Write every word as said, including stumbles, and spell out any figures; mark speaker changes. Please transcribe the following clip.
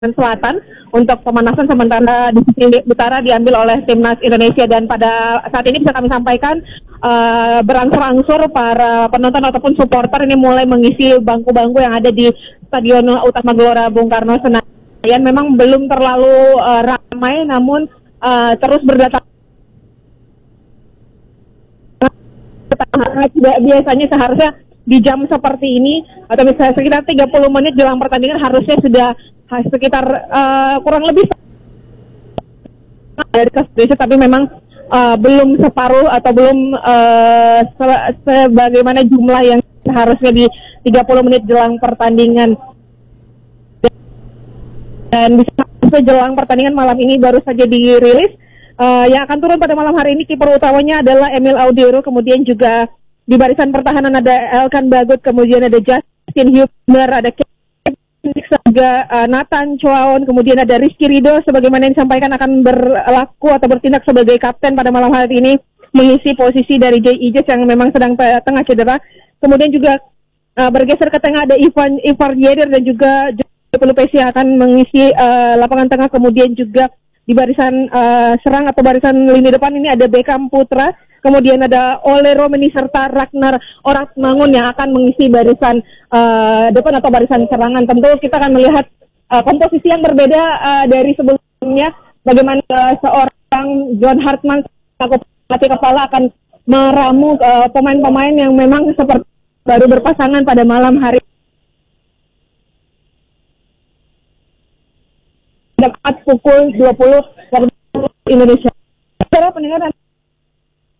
Speaker 1: Selatan untuk pemanasan, sementara di sisi utara diambil oleh timnas Indonesia. Dan pada saat ini bisa kami sampaikan uh, berangsur-angsur para penonton ataupun supporter ini mulai mengisi bangku-bangku yang ada di Stadion Utama Gelora Bung Karno Senayan. Memang belum terlalu uh, ramai, namun uh, terus berdatangan. Biasanya seharusnya di jam seperti ini atau misalnya sekitar tiga puluh menit jelang pertandingan harusnya sudah sekitar uh, kurang lebih dari Indonesia, tapi memang uh, belum separuh atau belum uh, se- sebagaimana jumlah yang seharusnya di tiga puluh menit jelang pertandingan. Dan bisa jelang pertandingan malam ini baru saja dirilis uh, yang akan turun pada malam hari ini. Kiper utamanya adalah Emil Audiero, kemudian juga di barisan pertahanan ada Elkan Bagot, kemudian ada Justin Hubner, ada juga uh, Nathan Choaon, kemudian ada Rizky Ridho sebagaimana yang disampaikan akan berlaku atau bertindak sebagai kapten pada malam hari ini, mengisi posisi dari Jay Ijes yang memang sedang tengah cedera. Kemudian juga uh, bergeser ke tengah ada Ivan Ivar Yeder dan juga Pelupesi yang akan mengisi uh, lapangan tengah. Kemudian juga di barisan uh, serang atau barisan lini depan ini ada Beckham Putra, kemudian ada Ole Romeni serta Ragnar Oratmangun yang akan mengisi barisan uh, depan atau barisan serangan. Tentu kita akan melihat uh, komposisi yang berbeda uh, dari sebelumnya. Bagaimana uh, seorang John Hartman selaku pelatih kepala akan meramu uh, pemain-pemain yang memang seperti baru berpasangan pada malam hari tepat pukul dua puluh waktu Indonesia. Para pendengar